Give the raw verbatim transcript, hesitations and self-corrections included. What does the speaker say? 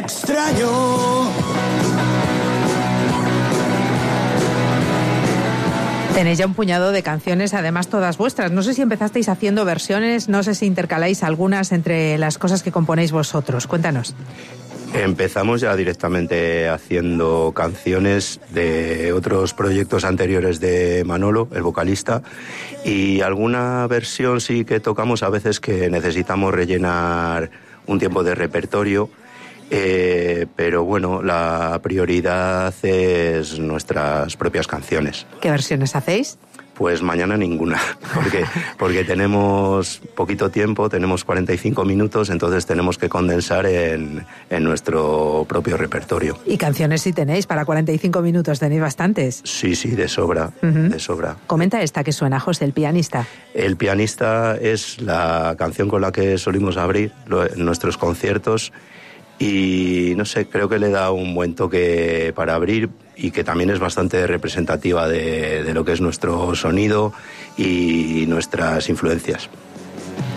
extraño. Tenéis ya un puñado de canciones, además todas vuestras. No sé si empezasteis haciendo versiones, no sé si intercaláis algunas entre las cosas que componéis vosotros. Cuéntanos. Empezamos ya directamente haciendo canciones de otros proyectos anteriores de Manolo, el vocalista, y alguna versión sí que tocamos a veces que necesitamos rellenar un tiempo de repertorio. Eh, pero bueno, la prioridad es nuestras propias canciones. ¿Qué versiones hacéis? Pues mañana ninguna, porque, porque tenemos poquito tiempo, tenemos cuarenta y cinco minutos, entonces tenemos que condensar en, en nuestro propio repertorio. ¿Y canciones sí tenéis? Para cuarenta y cinco minutos tenéis bastantes. Sí, sí, de sobra, uh-huh. de sobra. Comenta esta que suena, José, el pianista. El pianista es la canción con la que solimos abrir lo, nuestros conciertos. Y no sé, creo que le da un buen toque para abrir y que también es bastante representativa de, de lo que es nuestro sonido y nuestras influencias.